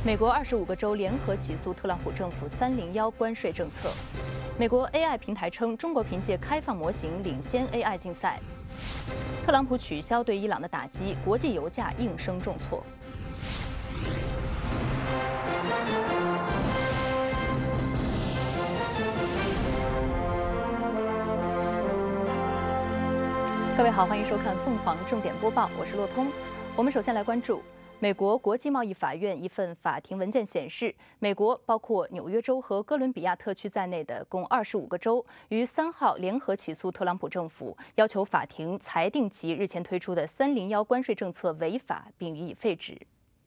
美国25个州联合起诉特朗普政府301关税政策。美国 AI 平台称，中国凭借开放模型领先 AI 竞赛。特朗普取消对伊朗的打击，国际油价应声重挫。各位好，欢迎收看凤凰重点播报，我是洛通。我们首先来关注。美国国际贸易法院一份法庭文件显示，美国包括纽约州和哥伦比亚特区在内的共25个州于3号联合起诉特朗普政府，要求法庭裁定其日前推出的301关税政策违法，并予以废止。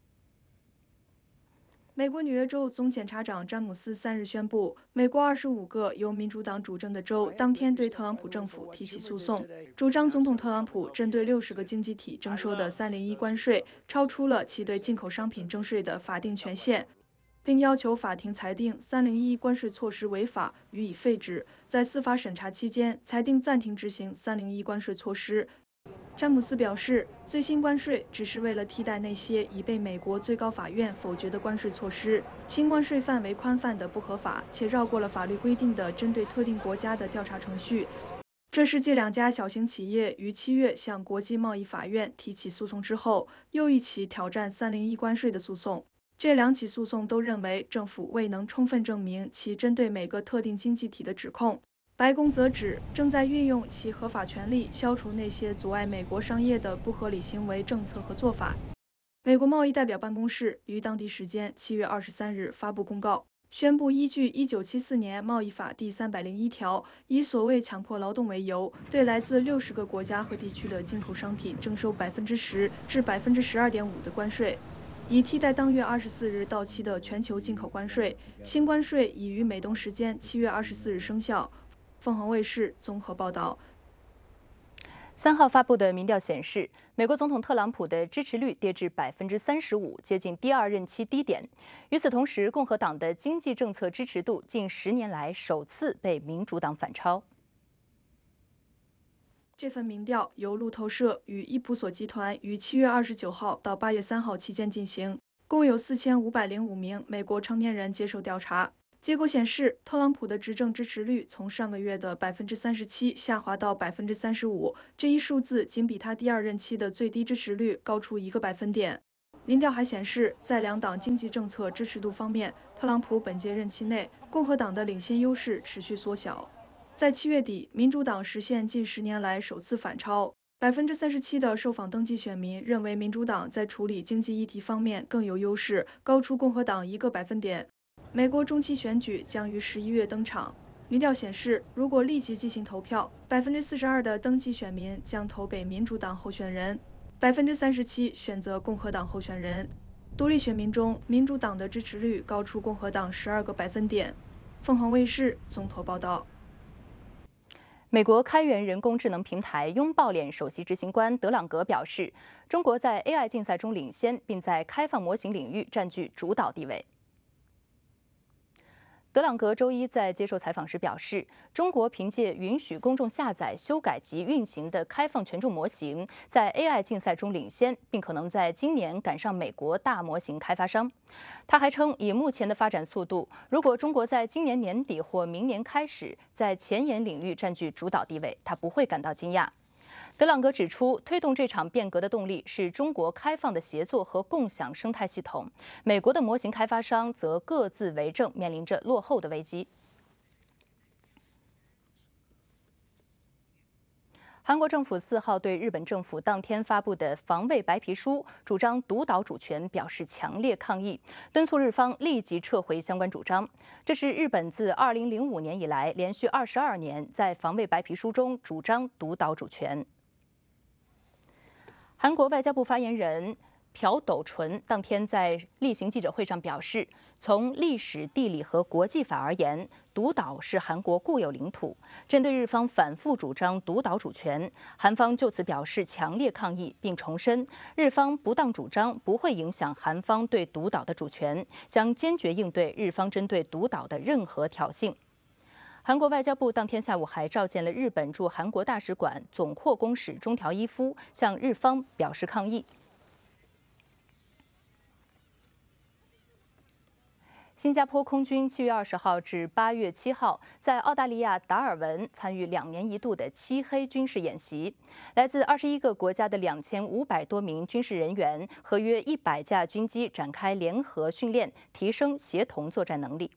美国纽约州总检察长詹姆斯3日宣布，美国25个由民主党主政的州当天对特朗普政府提起诉讼，主张总统特朗普针对60个经济体征收的301关税超出了其对进口商品征税的法定权限，并要求法庭裁定301关税措施违法，予以废止。在司法审查期间，裁定暂停执行301关税措施。詹姆斯表示，最新关税只是为了替代那些已被美国最高法院否决的关税措施。新关税范围宽泛的不合法，且绕过了法律规定的针对特定国家的调查程序。这是继2家小型企业于7月向国际贸易法院提起诉讼之后，又一起挑战301关税的诉讼。这2起诉讼都认为政府未能充分证明其针对每个特定经济体的指控。白宫则指，正在运用其合法权力消除那些阻碍美国商业的不合理行为、政策和做法。美国贸易代表办公室于当地时间7月23日发布公告，宣布依据1974年贸易法第301条，以所谓强迫劳动为由，对来自60个国家和地区的进口商品征收10%至12.5%的关税，以替代当月24日到期的全球进口关税。新关税已于美东时间7月24日生效。凤凰卫视综合报道。 3号发布的民调显示，美国总统特朗普的支持率跌至35%，接近第2任期低点。与此同时，共和党的经济政策支持度近10年来首次被民主党反超。 这份民调由路透社与伊普索集团于7月29号到8月3号期间进行，共有4505名美国成年人接受调查。结果显示，特朗普的执政支持率从上个月的37%下滑到35%，这一数字仅比他第2任期的最低支持率高出1个百分点。民调还显示，在2党经济政策支持度方面，特朗普本届任期内共和党的领先优势持续缩小。在7月底，民主党实现近10年来首次反超。37%的受访登记选民认为民主党在处理经济议题方面更有优势，高出共和党1个百分点。美国中期选举将于11月登场。民调显示，如果立即进行投票，42%的登记选民将投给民主党候选人，37%选择共和党候选人。独立选民中，民主党的支持率高出共和党12个百分点。凤凰卫视综合报道。 美国开源人工智能平台拥抱脸首席执行官德朗格表示，中国在 AI 竞赛中领先，并在开放模型领域占据主导地位。德朗格周一在接受采访时表示，中国凭借允许公众下载、修改及运行的开放权重模型，在 AI 竞赛中领先，并可能在今年赶上美国大模型开发商。他还称，以目前的发展速度，如果中国在今年年底或明年开始在前沿领域占据主导地位，他不会感到惊讶。德朗格指出，推动这场变革的动力是中国开放的协作和共享生态系统，美国的模型开发商则各自为政，面临着落后的危机。韩国政府4号对日本政府当天发布的防卫白皮书主张独岛主权表示强烈抗议，敦促日方立即撤回相关主张。这是日本自2005年以来连续22年在防卫白皮书中主张独岛主权。韩国外交部发言人朴斗淳当天在例行记者会上表示，从历史、地理和国际法而言，独岛是韩国固有领土。针对日方反复主张独岛主权，韩方就此表示强烈抗议，并重申日方不当主张不会影响韩方对独岛的主权，将坚决应对日方针对独岛的任何挑衅。韩国外交部当天下午还召见了日本驻韩国大使馆总扩公使中条一夫，向日方表示抗议。 新加坡空军7月20号至8月7号在澳大利亚达尔文参与2年一度的漆黑军事演习，来自21个国家的2500多名军事人员和约100架军机展开联合训练，提升协同作战能力。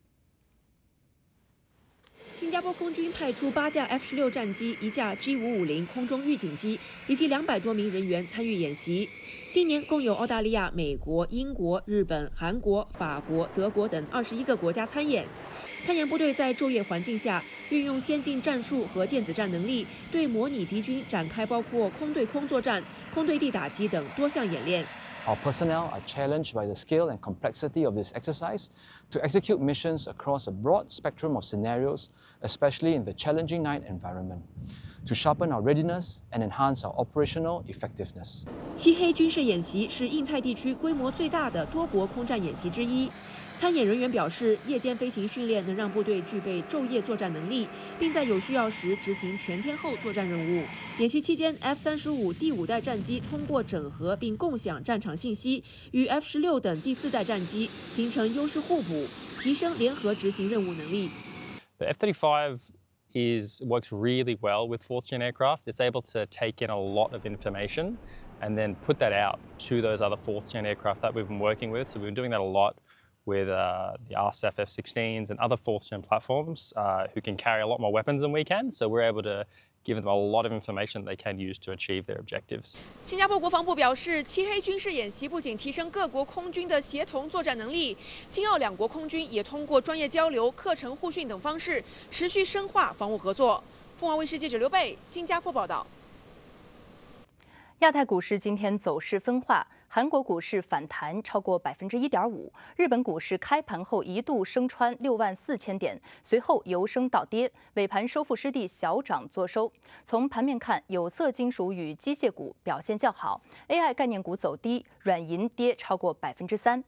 新加坡空军派出8架 F-16战机、1架 G550空中预警机以及200多名人员参与演习。今年共有澳大利亚、美国、英国、日本、韩国、法国、德国等21个国家参演。参演部队在昼夜环境下，运用先进战术和电子战能力，对模拟敌军展开包括空对空作战、空对地打击等多项演练。 Our personnel are challenged by the scale and complexity of this exercise to execute missions across a broad spectrum of scenarios, especially in the challenging night environment, to sharpen our readiness and enhance our operational effectiveness. 漆黑军事演习是印太地区规模最大的多国空战演习之一。 参演人员表示，夜间飞行训练能让部队具备昼夜作战能力，并在有需要时执行全天候作战任务。演习期间 ，F-35第5代战机通过整合并共享战场信息，与 F-16等第4代战机形成优势互补，提升联合执行任务能力。 The F-35 works really well with 4th gen aircraft. It's able to take in a lot of information and then put that out to those other 4th gen aircraft that we've been working with. So we've been doing that a lot with the RSAF F-16s and other 4th gen platforms who can carry a lot more weapons than we can. So we're able to give them a lot of information they can use to achieve their objectives. 新加坡国防部表示，漆黑军事演习不仅提升各国空军的协同作战能力，新澳2国空军也通过专业交流、课程互训等方式，持续深化防务合作。凤凰卫视记者刘贝，新加坡报道。 亚太股市今天走势分化，韩国股市反弹超过1.5%，日本股市开盘后一度升穿64000点，随后由升到跌，尾盘收复失地，小涨作收。从盘面看，有色金属与机械股表现较好 ，AI 概念股走低，软银跌超过3%。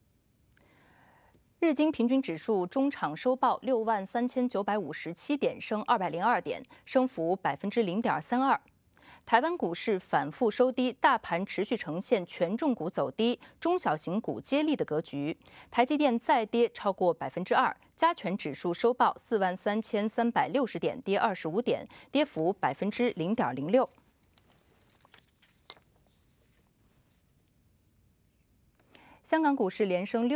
日经平均指数中场收报63957点，升202点，升幅0.32%。 台湾股市反复收低，大盘持续呈现权重股走低、中小型股接力的格局。台积电再跌超过2%，加权指数收报43360点，跌25点，跌幅0.06%。香港股市连升6。